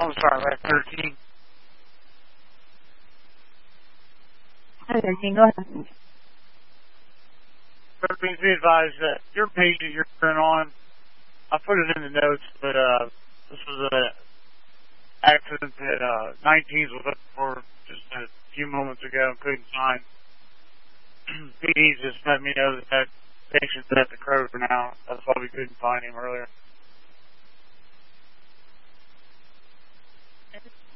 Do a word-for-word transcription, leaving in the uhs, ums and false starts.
I'm sorry, right, thirteen. Hi, thirteen, go ahead. Please be advised that your page that you're current on, I put it in the notes, but uh, this was an accident that uh, nineteens was looking for just a few moments ago and couldn't find. P D's just let me know that that patient's at the Kroger now. That's why we couldn't find him earlier.